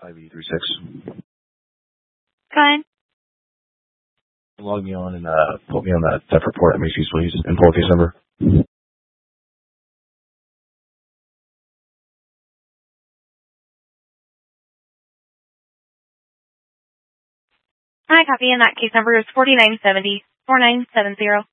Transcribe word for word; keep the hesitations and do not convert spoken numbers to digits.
five eight three six. Fine. Log me on and uh, put me on that theft report at Macy's, please, and pull case number. Hi, copy, and that case number is forty-nine seventy, four nine seven zero.